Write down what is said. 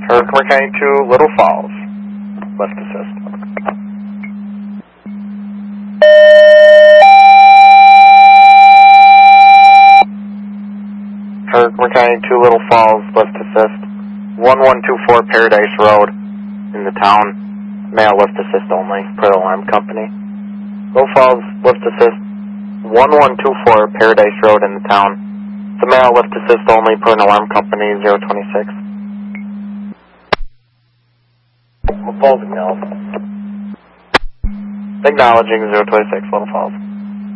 Herkimer County 2, Little Falls. Left assist. Herkimer County 2, Little Falls, left assist. 1124 Paradise Road in the town. Male left assist only, per alarm company. Little Falls, left assist. 1124 Paradise Road in the town. The male left assist only, per an alarm company, 026. Little Falls, acknowledging 026, Little Falls.